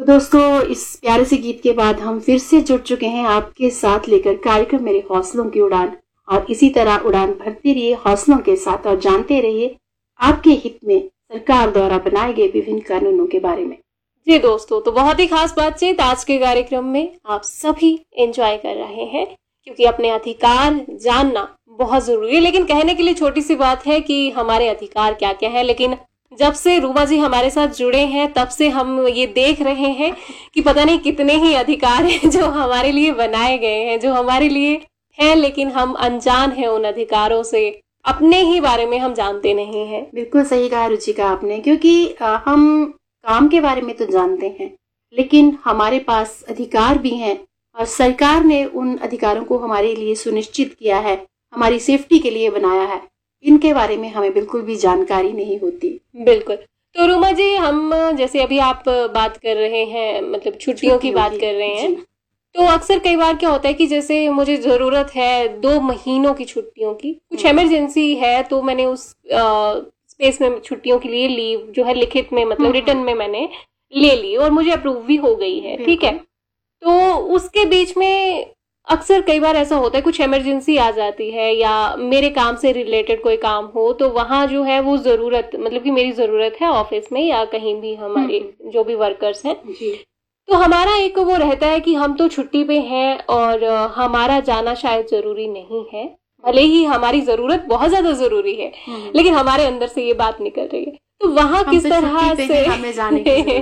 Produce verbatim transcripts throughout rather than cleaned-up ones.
दोस्तों, इस प्यारे से गीत के बाद हम फिर से जुड़ चुके हैं आपके साथ लेकर कार्यक्रम मेरे हौसलों की उड़ान। और इसी तरह उड़ान भरते रहिए हौसलों के साथ और जानते रहिए आपके हित में सरकार द्वारा बनाए गए विभिन्न कानूनों के बारे में। जी दोस्तों, तो बहुत ही खास बातचीत आज के कार्यक्रम में आप सभी एंजॉय कर रहे हैं, क्योंकि अपने अधिकार जानना बहुत जरूरी है। लेकिन कहने के लिए छोटी सी बात है कि हमारे अधिकार क्या क्या है, लेकिन जब से रूमा जी हमारे साथ जुड़े हैं तब से हम ये देख रहे हैं कि पता नहीं कितने ही अधिकार हैं जो हमारे लिए बनाए गए हैं, जो हमारे लिए हैं, लेकिन हम अनजान हैं उन अधिकारों से, अपने ही बारे में हम जानते नहीं हैं। बिल्कुल सही कहा रुचिका आपने, क्योंकि हम काम के बारे में तो जानते हैं लेकिन हमारे पास अधिकार भी हैं और सरकार ने उन अधिकारों को हमारे लिए सुनिश्चित किया है, हमारी सेफ्टी के लिए बनाया है। इनके बारे में हमें बिल्कुल भी जानकारी नहीं होती। बिल्कुल। तो रूमा जी, हम जैसे अभी आप बात कर रहे हैं, मतलब छुट्टियों की बात कर रहे हैं, तो अक्सर कई बार क्या होता है कि जैसे मुझे जरूरत है दो महीनों की छुट्टियों की, कुछ इमरजेंसी है, तो मैंने उस आ, स्पेस में छुट्टियों के लिए लीव जो है लिखित में, मतलब रिटर्न में मैंने ले ली और मुझे अप्रूव भी हो गई है, ठीक है। तो उसके बीच में अक्सर कई बार ऐसा होता है, कुछ इमरजेंसी आ जाती है या मेरे काम से रिलेटेड कोई काम हो, तो वहां जो है वो जरूरत, मतलब कि मेरी जरूरत है ऑफिस में या कहीं भी हमारे जो भी वर्कर्स हैं, तो हमारा एक वो रहता है कि हम तो छुट्टी पे हैं और हमारा जाना शायद जरूरी नहीं है, भले ही हमारी जरूरत बहुत ज्यादा जरूरी है, लेकिन हमारे अंदर से ये बात निकल रही है। तो वहाँ किस तरह से हमें जाने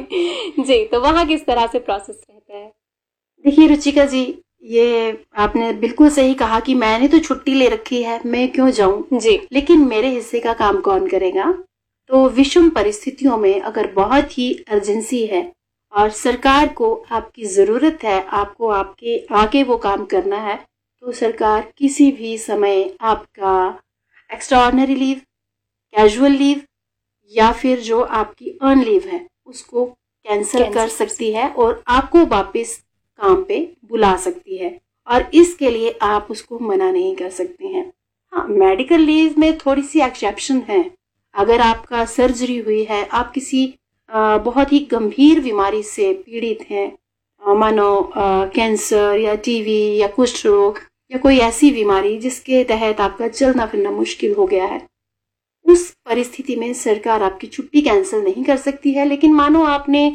की जी, तो वहाँ किस तरह से प्रोसेस रहता है? देखिए रुचिका जी, ये आपने बिल्कुल सही कहा कि मैंने तो छुट्टी ले रखी है, मैं क्यों जाऊं जी, लेकिन मेरे हिस्से का काम कौन करेगा। तो विषम परिस्थितियों में अगर बहुत ही अर्जेंसी है और सरकार को आपकी जरूरत है, आपको आपके आगे वो काम करना है, तो सरकार किसी भी समय आपका extra ordinary leave, casual leave या फिर जो आपकी अर्न लीव है उसको कैंसिल कर सकती है और आपको वापस काम पे बुला सकती है, और इसके लिए आप उसको मना नहीं कर सकते हैं। हाँ, मेडिकल लीव में थोड़ी सी एक्सेप्शन है। अगर आपका सर्जरी हुई है, आप किसी आ, बहुत ही गंभीर बीमारी से पीड़ित हैं, मानो कैंसर या टीबी या कुष्ठ रोग या कोई ऐसी बीमारी जिसके तहत आपका चलना फिरना मुश्किल हो गया है, उस परिस्थिति में सरकार आपकी छुट्टी कैंसिल नहीं कर सकती है। लेकिन मानो आपने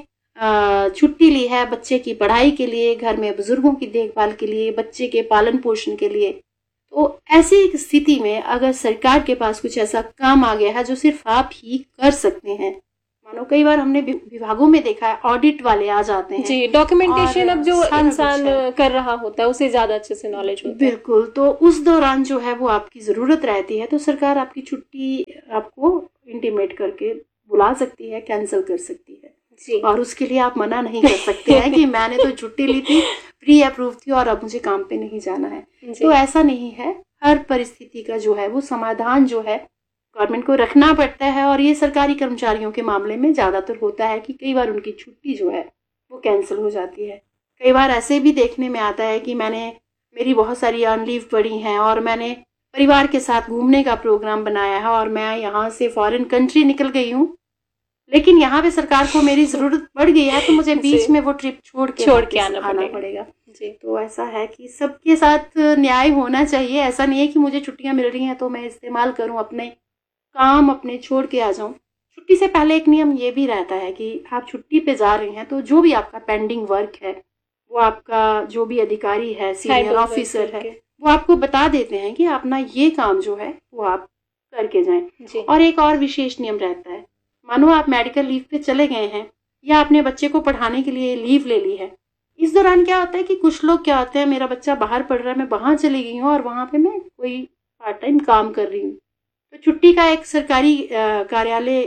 छुट्टी ली है बच्चे की पढ़ाई के लिए, घर में बुजुर्गों की देखभाल के लिए, बच्चे के पालन पोषण के लिए, तो ऐसी स्थिति में अगर सरकार के पास कुछ ऐसा काम आ गया है जो सिर्फ आप ही कर सकते हैं, मानो कई बार हमने विभागों में देखा है ऑडिट वाले आ जाते हैं जी, डॉक्यूमेंटेशन अब जो इंसान कर रहा होता है उसे ज्यादा अच्छे से नॉलेज होता है। बिल्कुल। तो उस दौरान जो है वो आपकी जरूरत रहती है, तो सरकार आपकी छुट्टी आपको इंटीमेट करके बुला सकती है, कैंसिल कर सकती है जी। और उसके लिए आप मना नहीं कर सकते हैं कि मैंने तो छुट्टी ली थी, प्री अप्रूव थी और अब मुझे काम पे नहीं जाना है। तो ऐसा नहीं है, हर परिस्थिति का जो है वो समाधान जो है गवर्नमेंट को रखना पड़ता है। और ये सरकारी कर्मचारियों के मामले में ज्यादातर होता है कि कई बार उनकी छुट्टी जो है वो कैंसिल हो जाती है। कई बार ऐसे भी देखने में आता है कि मैंने मेरी बहुत सारी अर्न लीव पड़ी हैं और मैंने परिवार के साथ घूमने का प्रोग्राम बनाया है और मैं यहाँ से फॉरेन कंट्री निकल गई हूँ, लेकिन यहाँ पे सरकार को मेरी जरूरत पड़ गई है, तो मुझे बीच में वो ट्रिप छोड़ के छोड़ के आना, आना पड़ेगा जी। तो ऐसा है कि सबके साथ न्याय होना चाहिए। ऐसा नहीं है कि मुझे छुट्टियां मिल रही हैं तो मैं इस्तेमाल करूं, अपने काम अपने छोड़ के आ जाऊं। छुट्टी से पहले एक नियम ये भी रहता है कि आप छुट्टी पे जा रहे हैं तो जो भी आपका पेंडिंग वर्क है वो आपका जो भी अधिकारी है, सीनियर ऑफिसर है, वो आपको बता देते हैं कि अपना ये काम जो है वो आप करके जाएं। और एक और विशेष नियम रहता है, मानो आप मेडिकल लीव पे चले गए हैं या आपने बच्चे को पढ़ाने के लिए लीव ले ली है, इस दौरान क्या होता है कि कुछ लोग क्या होते हैं, मेरा बच्चा बाहर पढ़ रहा है, मैं वहां चली गई हूँ और वहां पे मैं कोई पार्ट टाइम काम कर रही हूँ, तो छुट्टी का एक सरकारी कार्यालय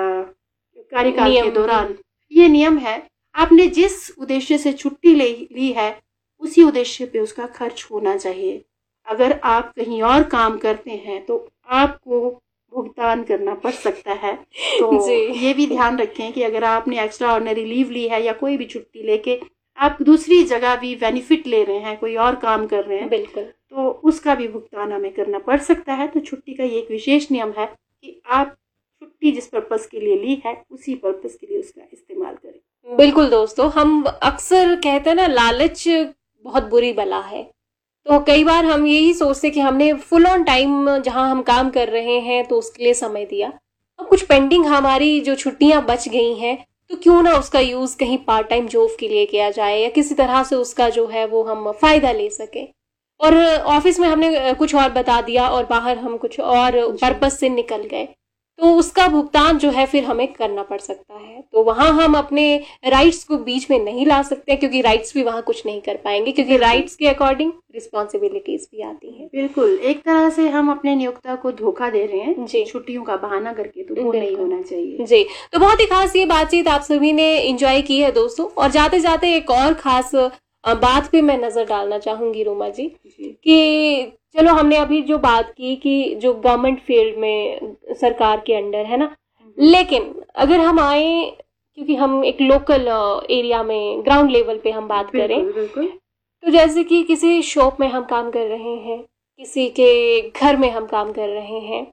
कार्यकाल के दौरान ये नियम है, आपने जिस उद्देश्य से छुट्टी ले ली है उसी उद्देश्य पे उसका खर्च होना चाहिए। अगर आप कहीं और काम करते हैं तो आपको भुगतान करना पड़ सकता है। तो ये भी ध्यान रखें कि अगर आपने एक्स्ट्रा ऑर्डिनरी लीव ली है या कोई भी छुट्टी लेके आप दूसरी जगह भी बेनिफिट ले रहे हैं, कोई और काम कर रहे हैं, बिल्कुल, तो उसका भी भुगतान हमें करना पड़ सकता है। तो छुट्टी का ये एक विशेष नियम है कि आप छुट्टी जिस पर्पस के लिए ली है उसी पर्पस के लिए उसका इस्तेमाल करें। बिल्कुल दोस्तों, हम अक्सर कहते हैं ना, लालच बहुत बुरी बला है। तो कई बार हम यही सोचते कि हमने फुल ऑन टाइम जहां हम काम कर रहे हैं तो उसके लिए समय दिया, अब कुछ पेंडिंग हमारी जो छुट्टियां बच गई हैं तो क्यों ना उसका यूज कहीं पार्ट टाइम जॉब के लिए किया जाए, या किसी तरह से उसका जो है वो हम फायदा ले सके। और ऑफिस में हमने कुछ और बता दिया और बाहर हम कुछ और पर्पस से निकल गए, तो उसका भुगतान जो है फिर हमें करना पड़ सकता है। तो वहां हम अपने राइट्स को बीच में नहीं ला सकते, क्योंकि राइट्स भी वहां कुछ नहीं कर पाएंगे, क्योंकि राइट्स के अकॉर्डिंग रिस्पॉन्सिबिलिटीज भी आती हैं। बिल्कुल, एक तरह से हम अपने नियोक्ता को धोखा दे रहे हैं जी, छुट्टियों का बहाना करके, तो वो नहीं होना चाहिए जी। तो बहुत ही खास ये बातचीत आप सभी ने एंजॉय की है दोस्तों। और जाते जाते एक और खास बात पे मैं नजर डालना चाहूंगी रूमा जी, जी। कि चलो हमने अभी जो बात की कि जो गवर्नमेंट फील्ड में सरकार के अंडर है ना, लेकिन अगर हम आए, क्योंकि हम एक लोकल एरिया में ग्राउंड लेवल पे हम बात करें, बिल्कुल, बिल्कुल। तो जैसे कि किसी शॉप में हम काम कर रहे हैं, किसी के घर में हम काम कर रहे हैं,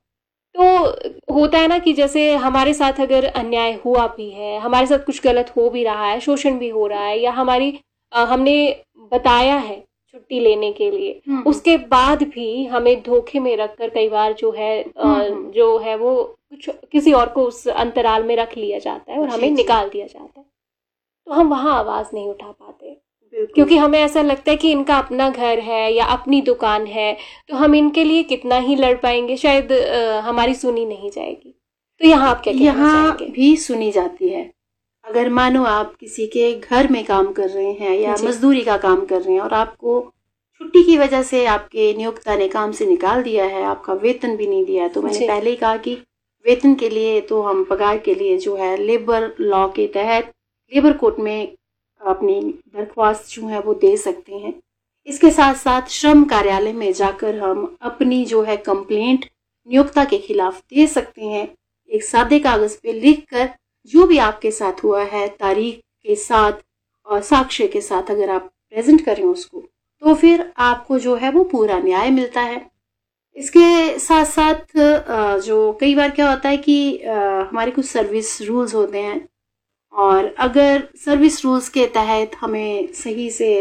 तो होता है ना कि जैसे हमारे साथ अगर अन्याय हुआ भी है, हमारे साथ कुछ गलत हो भी रहा है, शोषण भी हो रहा है, या हमारी आ, हमने बताया है छुट्टी लेने के लिए, उसके बाद भी हमें धोखे में रखकर कई बार जो है आ, जो है वो कुछ किसी और को उस अंतराल में रख लिया जाता है और हमें निकाल दिया जाता है, तो हम वहां आवाज नहीं उठा पाते, क्योंकि हमें ऐसा लगता है कि इनका अपना घर है या अपनी दुकान है, तो हम इनके लिए कितना ही लड़ पाएंगे, शायद आ, हमारी सुनी नहीं जाएगी। तो यहाँ आप क्या कहना यहाँ भी सुनी जाती है। अगर मानो आप किसी के घर में काम कर रहे हैं या मजदूरी का काम कर रहे हैं और आपको छुट्टी की वजह से आपके नियोक्ता ने काम से निकाल दिया है, आपका वेतन भी नहीं दिया है, तो मैंने पहले ही कहा कि वेतन के लिए तो हम पगार के लिए जो है लेबर लॉ के तहत लेबर कोर्ट में अपनी दरख्वास्त जो है वो दे सकते हैं। इसके साथ साथ श्रम कार्यालय में जाकर हम अपनी जो है कंप्लेंट नियोक्ता के खिलाफ दे सकते हैं। एक सादे कागज पे लिख कर जो भी आपके साथ हुआ है तारीख के साथ और साक्ष्य के साथ अगर आप प्रेजेंट करें उसको, तो फिर आपको जो है वो पूरा न्याय मिलता है। इसके साथ साथ जो कई बार क्या होता है कि हमारे कुछ सर्विस रूल्स होते हैं, और अगर सर्विस रूल्स के तहत हमें सही से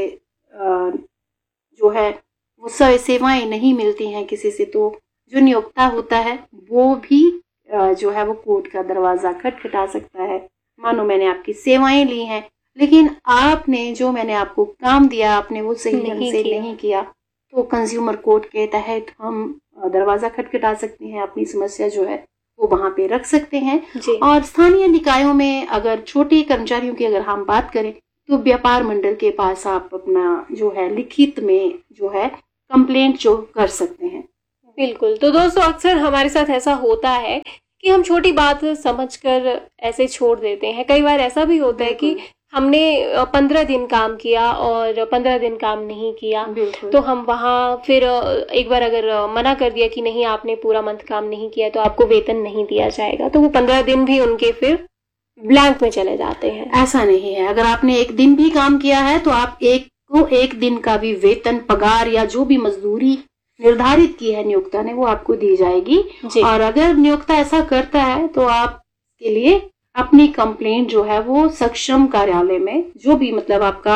जो है वो सेवाएं नहीं मिलती हैं किसी से, तो जो नियोक्ता होता है वो भी जो है वो कोर्ट का दरवाजा खटखटा सकता है। मानो मैंने आपकी सेवाएं ली हैं, लेकिन आपने जो मैंने आपको काम दिया आपने वो सही ढंग से नहीं किया, तो कंज्यूमर कोर्ट के तहत हम दरवाजा खटखटा सकते हैं, अपनी समस्या जो है वो वहां पे रख सकते हैं। और स्थानीय निकायों में अगर छोटे कर्मचारियों की अगर हम बात करें, तो व्यापार मंडल के पास आप अपना जो है लिखित में जो है कंप्लेंट जो कर सकते हैं। बिल्कुल। तो दोस्तों, अक्सर हमारे साथ ऐसा होता है कि हम छोटी बात समझकर ऐसे छोड़ देते हैं। कई बार ऐसा भी होता है कि हमने पंद्रह दिन काम किया और पंद्रह दिन काम नहीं किया, तो हम वहाँ फिर एक बार अगर मना कर दिया कि नहीं आपने पूरा मंथ काम नहीं किया तो आपको वेतन नहीं दिया जाएगा, तो वो पंद्रह दिन भी उनके फिर ब्लैंक में चले जाते हैं। ऐसा नहीं है, अगर आपने एक दिन भी काम किया है तो आप एक को एक दिन का भी वेतन, पगार या जो भी मजदूरी निर्धारित की है नियोक्ता ने वो आपको दी जाएगी। और अगर नियोक्ता ऐसा करता है तो आप के लिए अपनी कंप्लेंट जो है वो सक्षम कार्यालय में जो भी मतलब आपका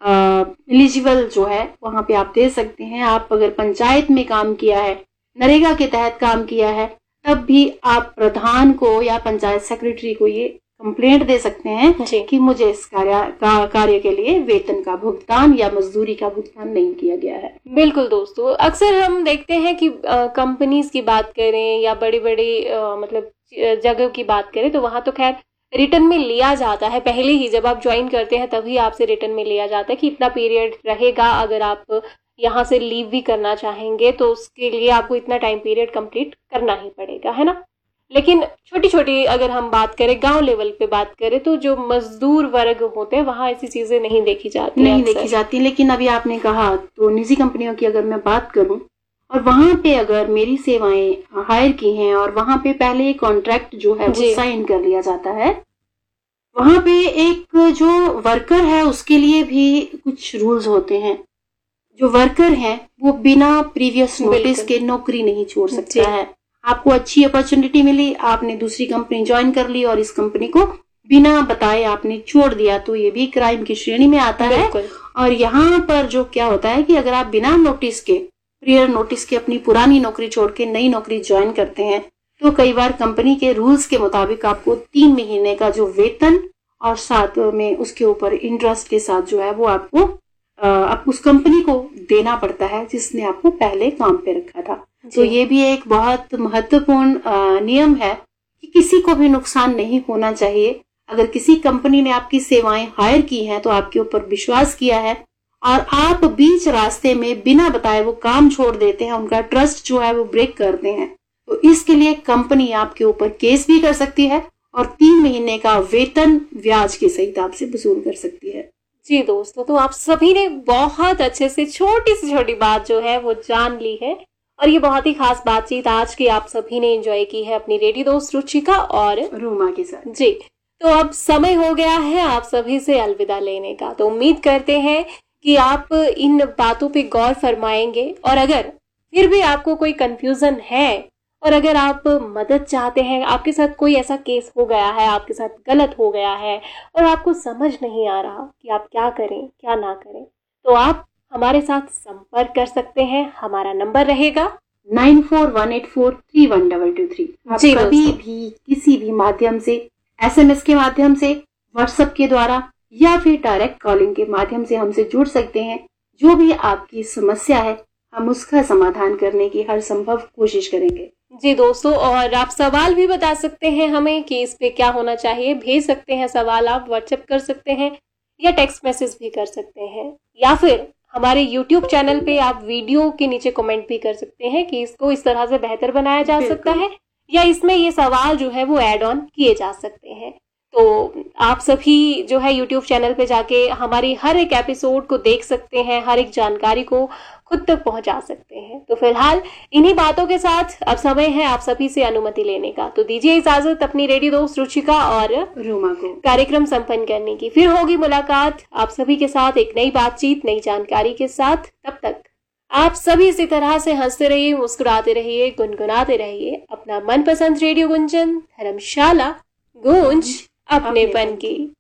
एलिजिबल जो है वहां पे आप दे सकते हैं। आप अगर पंचायत में काम किया है, नरेगा के तहत काम किया है, तब भी आप प्रधान को या पंचायत सेक्रेटरी को ये कंप्लेंट दे सकते हैं कि मुझे इस कार्य का कार्य के लिए वेतन का भुगतान या मजदूरी का भुगतान नहीं किया गया है। बिल्कुल दोस्तों, अक्सर हम देखते हैं कि कंपनीज की बात करें या बड़ी बड़ी मतलब जगह की बात करें तो वहां तो खैर रिटर्न में लिया जाता है, पहले ही जब आप ज्वाइन करते हैं तभी आपसे रिटर्न में लिया जाता है कि इतना पीरियड रहेगा, अगर आप यहाँ से लीव भी करना चाहेंगे तो उसके लिए आपको इतना टाइम पीरियड कंप्लीट करना ही पड़ेगा, है ना। लेकिन छोटी छोटी अगर हम बात करें, गांव लेवल पे बात करें, तो जो मजदूर वर्ग होते हैं वहाँ ऐसी चीजें नहीं देखी जाती नहीं देखी जाती। लेकिन अभी आपने कहा तो निजी कंपनियों की अगर मैं बात करूं और वहां पे अगर मेरी सेवाएं हायर की हैं और वहां पे पहले कॉन्ट्रैक्ट जो है वो साइन कर लिया जाता है, वहां पे एक जो वर्कर है उसके लिए भी कुछ रूल्स होते हैं। जो वर्कर है वो बिना प्रीवियस नोटिस के नौकरी नहीं छोड़ सकता है। आपको अच्छी अपॉर्चुनिटी मिली, आपने दूसरी कंपनी ज्वाइन कर ली और इस कंपनी को बिना बताए आपने छोड़ दिया तो ये भी क्राइम की श्रेणी में आता है। और यहाँ पर जो क्या होता है कि अगर आप बिना नोटिस के, प्रियर नोटिस के अपनी पुरानी नौकरी छोड़ के नई नौकरी ज्वाइन करते हैं तो कई बार कंपनी के रूल्स के मुताबिक आपको तीन महीने का जो वेतन और साथ में उसके ऊपर इंटरेस्ट के साथ जो है वो आपको आप उस कंपनी को देना पड़ता है जिसने आपको पहले काम पे रखा था। तो ये भी एक बहुत महत्वपूर्ण नियम है कि किसी को भी नुकसान नहीं होना चाहिए। अगर किसी कंपनी ने आपकी सेवाएं हायर की हैं तो आपके ऊपर विश्वास किया है और आप बीच रास्ते में बिना बताए वो काम छोड़ देते हैं, उनका ट्रस्ट जो है वो ब्रेक करते हैं, तो इसके लिए कंपनी आपके ऊपर केस भी कर सकती है और तीन महीने का वेतन ब्याज के सहित आपसे वसूल कर सकती है। जी दोस्तों, तो आप सभी ने बहुत अच्छे से छोटी से छोटी बात जो है वो जान ली है और ये बहुत ही खास बातचीत आज की आप सभी ने एंजॉय की है अपनी रेडियो दोस्त रुचिका और रूमा के साथ। जी, तो अब समय हो गया है आप सभी से अलविदा लेने का। तो उम्मीद करते हैं कि आप इन बातों पे गौर फरमाएंगे और अगर फिर भी आपको कोई कंफ्यूजन है और अगर आप मदद चाहते हैं, आपके साथ कोई ऐसा केस हो गया है, आपके साथ गलत हो गया है और आपको समझ नहीं आ रहा कि आप क्या करें क्या ना करें, तो आप हमारे साथ संपर्क कर सकते हैं। हमारा नंबर रहेगा nine four one eight four three one double two three. आप कभी भी किसी भी माध्यम से, एसएमएस के माध्यम से, व्हाट्सएप के द्वारा या फिर डायरेक्ट कॉलिंग के माध्यम से हमसे जुड़ सकते हैं। जो भी आपकी समस्या है हम उसका समाधान करने की हर संभव कोशिश करेंगे। जी दोस्तों, और आप सवाल भी बता सकते हैं हमें कि इस पे क्या होना चाहिए। भेज सकते हैं सवाल, आप व्हाट्सएप कर सकते हैं या टेक्स्ट मैसेज भी कर सकते हैं या फिर हमारे यूट्यूब चैनल पे आप वीडियो के नीचे कमेंट भी कर सकते हैं कि इसको इस तरह से बेहतर बनाया जा सकता है या इसमें ये सवाल जो है वो ऐड ऑन किए जा सकते हैं। तो आप सभी जो है यूट्यूब चैनल पे जाके हमारी हर एक एपिसोड को देख सकते हैं, हर एक जानकारी को खुद तक पहुंचा सकते हैं। तो फिलहाल इन्हीं बातों के साथ अब समय है आप सभी से अनुमति लेने का, तो दीजिए इजाजत अपनी रेडियो दोस्त रुचिका और रूमा को कार्यक्रम संपन्न करने की। फिर होगी मुलाकात आप सभी के साथ एक नई बातचीत, नई जानकारी के साथ। तब तक आप सभी इसी तरह से हंसते रहिए, मुस्कुराते रहिए, गुनगुनाते रहिए अपना मनपसंद रेडियो गुंजन, धर्मशाला गूंज अपनेपन की।